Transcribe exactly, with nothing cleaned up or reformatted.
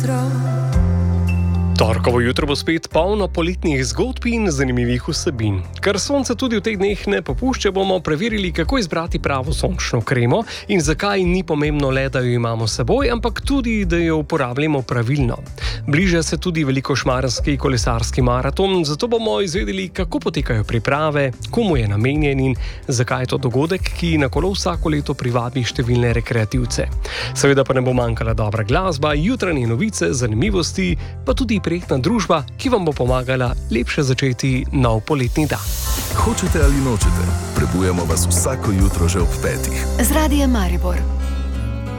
Torkovo jutro bo spet polno poletnih zgodb in zanimivih vsebin. Ker sonce tudi v teh dneh ne popušča, bomo preverili, kako izbrati pravo sončno kremo in zakaj ni pomembno le, da jo imamo s seboj, ampak tudi, da jo uporabljamo pravilno. Bliža se tudi velikošmarski kolesarski maraton, zato bomo izvedeli, kako potekajo priprave, komu je namenjen in zakaj je to dogodek, ki na kolo vsako leto privabi številne rekreativce. Seveda pa ne bo manjkala dobra glasba, jutranje novice, zanimivosti, pa tudi prijetna družba, ki vam bo pomagala lepše začeti nov poletni dan. Hočete ali nočete, prebujamo vas vsako jutro že ob petih. Z Radiem Maribor.